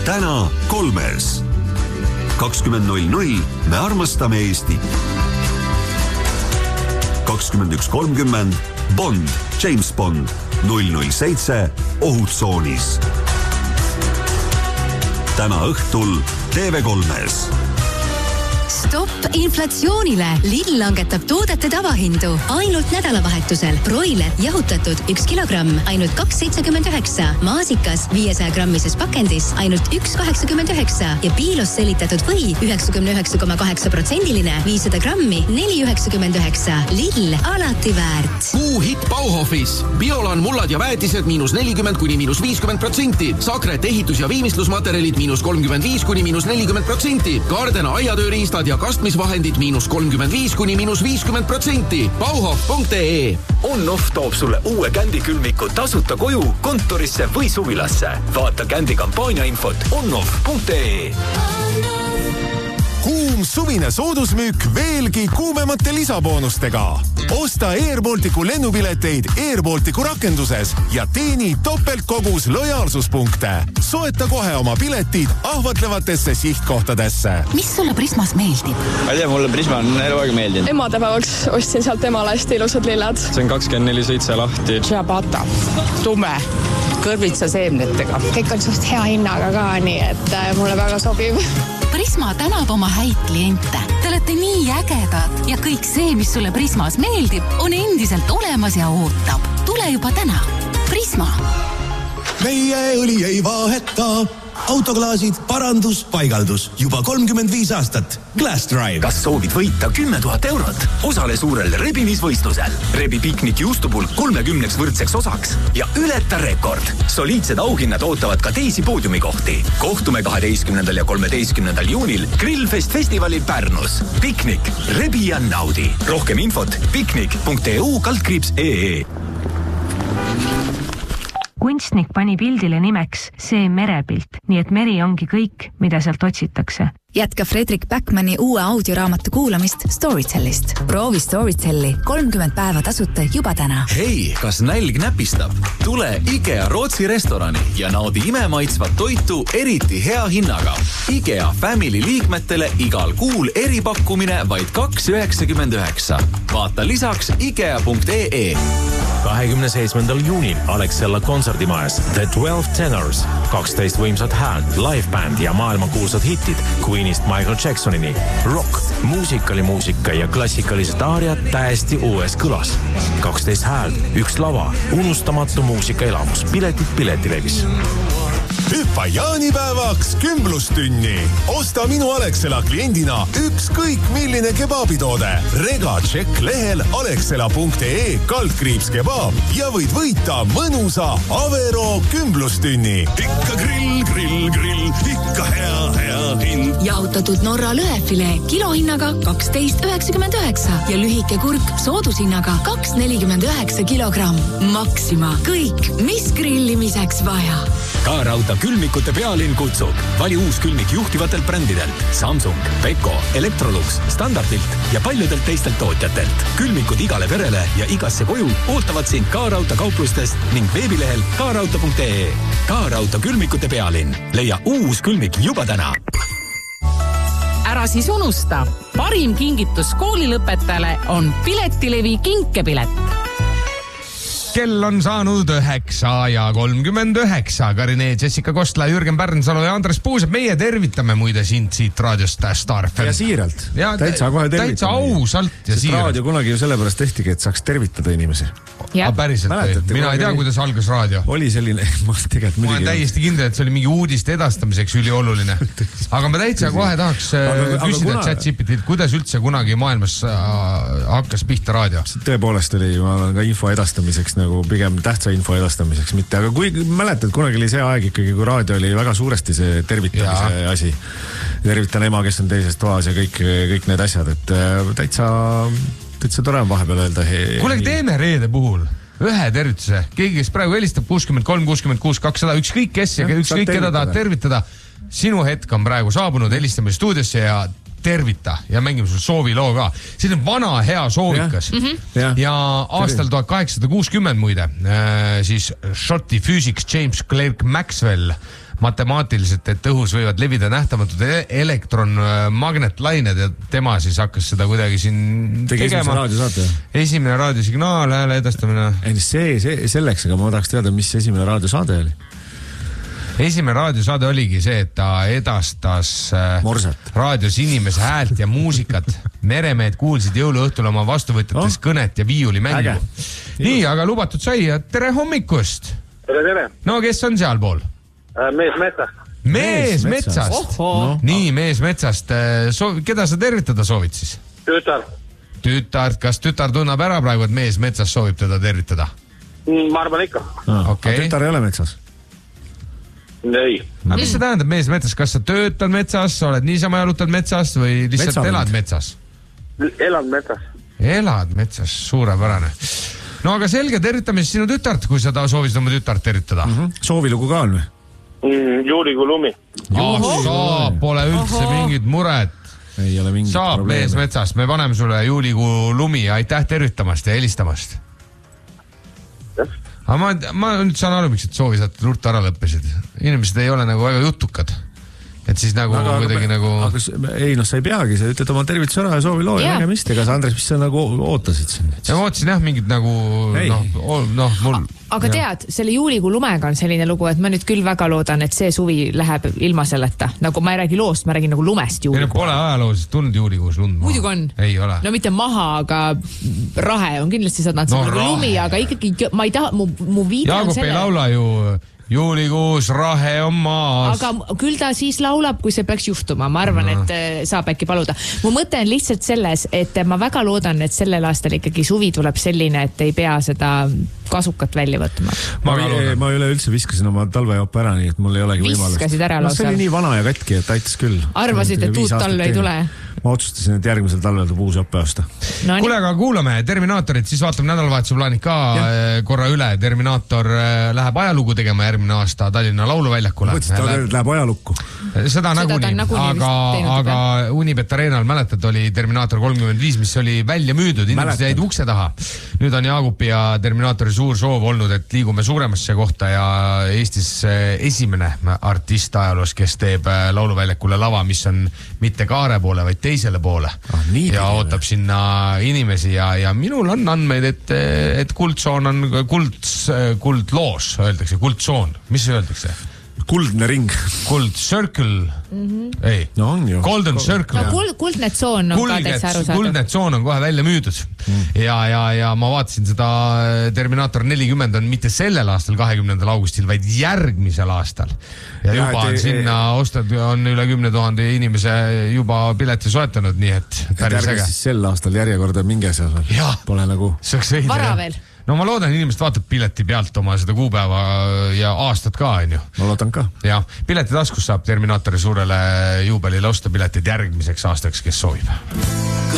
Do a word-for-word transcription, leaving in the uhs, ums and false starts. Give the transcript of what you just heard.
täna kolmes. kakskümmend null null me armastame Eestit. kakskümmend üks kolmkümmend Bond, James Bond, null null seitse Ohutsoonis. Täna õhtul T V kolmes. Stopp inflatsioonile. Lidl langetab toodete tavahindu. Ainult nädalavahetusel. Broiler jahutatud üks kilogramm, ainult kaks seitsekümmend üheksa. Maasikas viiesaja grammises pakendis, ainult üks kaheksakümmend üheksa. Ja piilos selitatud või üheksakümmend üheksa koma kaheksa protsendiline viissada grammi, neli üheksakümmend üheksa. Lidl, alati väärt. Kuu hitt Bauhofis. Biolan mullad ja väetised miinus nelikümmend kuni miinus viiskümmend protsenti. Sakret ehitus- ja viimistlusmaterjalid miinus kolmkümmend viis kuni miinus nelikümmend protsenti. Gardena aiatööriistad ja kastmisvahendid miinus kolmkümmend viis kuni miinus viiskümmend protsenti. Bauhof punkt ee. On-Off toob sulle uue Kändi külmiku tasuta koju, kontorisse või suvilasse. Vaata Kändi kampaania infot on-off punkt ee. Kuum suvine soodusmüük veelgi kuumemate lisaboonustega. Osta Air Balticu lennupileteid Air Balticu rakenduses ja teeni topeltkogus lojaalsuspunkte. Soeta kohe oma piletid ahvatlevatesse sihtkohtadesse. Mis sulle Prismas meeldib? Ma ei tea, mulle Prisma on eluaeg meeldinud. Emadepäevaks ostsin sealt emale hästi ilusad lilled. See on kakskümmend neli seitse lahti. Ciabatta, tume, kõrvitsa seemnetega. Kõik on suht hea hinnaga ka, nii et mulle väga sobib. Prisma tänab oma häid kliente. Te olete nii ägedad ja kõik see, mis sulle Prismas meeldib, on endiselt olemas ja ootab. Tule juba täna. Prisma. Meie õli ei vaheta. Autoklaasid, parandus, paigaldus. Juba kolmkümmend viis aastat. Glass Drive. Kas soovid võita kümme tuhat eurot? Osale suurel rebimisvõistlusel. Rebi piknik juustupulk kolmekümneks võrdseks osaks ja ületa rekord. Soliidsed auhinnad ootavad ka teisi poodiumikohti. Kohtume kaheteistkümnendal ja kolmeteistkümnendal juunil Grillfest festivalil Pärnus. Piknik, rebi ja naudi. Rohkem infot piknik punkt eu kaldkriips punkt ee. Kunstnik pani pildile nimeks see merepilt, nii et meri ongi kõik, mida sealt otsitakse. Jätka Fredrik Backmani uue audioraamatu kuulamist Storytellist. Proovi Storytelli kolmkümmend päeva tasuta juba täna. Hei, kas nälg näpistab? Tule IKEA Rootsi restorani ja naudi imemaitsvat toitu eriti hea hinnaga. IKEA Family liikmetele igal kuul eripakkumine vaid kaks üheksakümmend üheksa. Vaata lisaks ikea punkt ee. kahekümne seitsmendal juunil Alexella kontserdimajas The Twelve Tenors, kaksteist võimsat häält, livebänd ja maailmakuulsad hitid Queenist Michael Jacksonini. Rock, muusikalimuusika ja klassikalised aariad täiesti uues kõlas. kaksteist häält, üks lava, unustamatu muusikaelamus, piletid piletilevis. Hüppa jaanipäevaks kümblustünni. Osta minu Alexela kliendina ükskõik milline kebabitoode. Rega tšekk lehel alexela punkt ee kaldkriips kebab ja võid võita mõnusa Avero kümblustünni. Ikka grill, grill, grill, ikka hea, hea hind. Jahutatud Norra lõhefilee kilohinnaga kaksteist üheksakümmend üheksa ja lühike kurk soodushinnaga kaks nelikümmend üheksa kilogramm. Maxima. Kõik, mis grillimiseks vaja. Kaarauta külmikute pealinn kutsub. Vali uus külmik juhtivatelt brändidelt Samsung, Beko, Electrolux, Standardilt ja paljudelt teistelt tootjatelt. Külmikud igale perele ja igasse koju ootavad sind Kaarauta kauplustest ning veebilehel kaarauta punkt ee. Kaarauta külmikute pealinn. Leia uus külmik juba täna. Ära siis unusta. Parim kingitus koolilõpetajale on Piletilevi kinkepilet. Kell on saanud üheksa ja kolmkümmend üheksa. Karine, Jessica Kostla, Jürgen Pärnsalu ja Andres Puusep. Meie tervitame muide sind siit raadiost Star F M. Ja siiralt. Ja, täitsa kohe tervitame. Täitsa ausalt ja Sest siiralt. Raadio kunagi ju sellepärast tehtigi, et saaks tervitada inimesi. Ja. A, päriselt või? Mina ei tea, oli, kuidas algas raadio. Oli selline, ma tegelikult ma olen täiesti kindel, et see oli mingi uudiste edastamiseks ülioluline. Aga ma täitsa kohe tahaks aga, küsida kuna... ChatGPT-t, kuidas üldse kunagi maailmas hakkas pihta raadio? Tõepoolest oli ma ka info edastamiseks nagu pigem tähtsa info edastamiseks mitte, aga kui mäletad, kunagi oli see aeg ikkagi, kui raadio oli väga suuresti see tervitamise ja. asi. Tervitan ema, kes on teises toas ja kõik, kõik need asjad, et täitsa täitsa tore on vahepeal öelda. Kuule, teeme reede puhul ühe tervituse. Keegi, kes praegu helistab kuuskümmend kolm kuuskümmend kuus kakssada, ükskõik kes ja ükskõik keda tahad tervitada. Sinu hetk on praegu saabunud, helistame stuudiosse ja tervita ja mängime sul sooviloo ka. See on vana hea soovikas. Ja, mm-hmm. ja. ja aastal tuhat kaheksasada kuuskümmend muide, äh, siis Šoti füüsiks James Clerk Maxwell matemaatiliselt, et õhus võivad levida nähtamatud elektronmagnetlained ja tema siis hakkas seda kuidagi siin Tegi tegema. Raadiosaate. Esimene raadiosignaal, hääle edastamine. Ei, see, see selleks, aga ma tahaks teada, mis esimene raadiosaade oli. Esimene raadiosaade oligi see, et ta edastas Morset. raadios inimese häält ja muusikat. Meremehed kuulsid jõuluõhtul oma vastuvõtjates oh. kõnet ja viiulimängu. Nii, aga lubatud sai ja tere hommikust! Tere, tere! No, kes on sealpool? Mees metsast. Mees metsast. No. Nii, mees metsast. Soov, keda sa tervitada soovid siis? Tütar. Tütart, kas tütar tunnab ära praegu, et mees metsas soovib teda tervitada? Ma arvan ikka. Ah, okay. Tütar ei ole metsas? Ei. Aga mis see tähendab mees metsas? Kas sa töötad metsas, oled niisama jalutad metsas või lihtsalt Metsa elad metsas? Elad metsas. Elad metsas, suurepärane. No aga selge, tervitame siis sinu tütart, kui sa ta soovisid oma tütart tervitada. Mm-hmm. Soovilugu ka on või? Mm, juulikuu lumi. Saab, pole üldse Oho. mingit muret. Ei ole mingit Saab probleemi. Mees metsas, me paneme sulle juulikuu lumi ja aitäh tervitamast ja helistamast. Aga ma, ma nüüd saan aru, miks et soovisad rurta ära lõppesid. Inimesed ei ole nagu väga jutukad. Et siis nagu aga, kuidagi aga, nagu... Aga, ei, noh, sa ei peagi, sa ütled oma tervitus ära ja soovi loo ja nägemist. Ega sa, Andres, mis sa nagu ootasid siin? Ja ma ootasin jah mingit nagu... noh, noh, mul... Aga tead, selle juulikuu lumega on selline lugu, et ma nüüd küll väga loodan, et see suvi läheb ilma selleta. Nagu ma ei räägi loost, ma räägin nagu lumest juulikuu. Ei, pole ajaloos tulnud juulikuus lund maha. Muidugi on. Ei ole. No mitte maha, aga rahe on kindlasti saadnud no, nagu lumi, aga ikkagi ma ei taha, mu, mu viide Jaagup on selle... ei laula ju... Juulikuus rahe on maas. Aga küll ta siis laulab, kui see peaks juhtuma. Ma arvan, no. et saab äkki paluda. Mu mõte on lihtsalt selles, et ma väga loodan, et sellel aastal ikkagi suvi tuleb selline, et ei pea seda kasukat välja võtma. Ma, ma, ma üle üldse viskasin oma talvejopa ära, nii et mul ei olegi võimalust. Viskasid ära lausa. No, see oli nii vana ja katki, et aitas küll. Arvasid, et uut talve ei tule? Ma otsustasin, et järgmisel talvel tuleb uus õppeaasta. No, Kuule, aga kuulame Terminaatorit, siis vaatame nädalavahetuse plaanid ka ja. korra üle. Terminaator läheb ajalugu tegema järgmine aasta Tallinna Lauluväljakule. Mõtlesid, et läheb ajalukku. Seda nagunii, aga, aga Unibet Arenal mäletad, oli Terminaator kolmkümmend viis, mis oli välja müüdud, inimesed jäid ukse taha. Nüüd on Jaagupi ja Terminaatori suur soov olnud, et liigume suuremasse kohta ja Eestis esimene artist ajaloos, kes teeb Lauluväljakule lava, mis on mitte kaare poole, vaid teisele poole ah, ja ootab sinna inimesi ja, ja minul on andmeid, et, et kuldsoon on kuld, kuldloos, öeldakse, kuldsoon, mis öeldakse? Kuldne ring. Kuld circle. Mm-hmm. Ei. No on ju. Golden circle. No, kuld, kuldne tsoon on Kulget, ka täitsa aru saada. Kuldne tsoon on kohe välja müüdud. Mm. Ja, ja, ja ma vaatasin seda Terminaator nelikümmend on mitte sellel aastal kahekümnendal augustil, vaid järgmisel aastal. Ja, ja juba on sinna ostad, on üle kümne tuhande inimese juba pileti soetanud, nii et päris äge. Siis sel aastal järjekorda mingi asja. Pole nagu... Vara veel. No ma loodan, inimesed vaatab pileti pealt oma seda kuupäeva ja aastat ka, on ju. Ma loodan ka. Ja pileti taskus saab Terminaatori suurele juubelile osta piletid järgmiseks aastaks, kes soovib.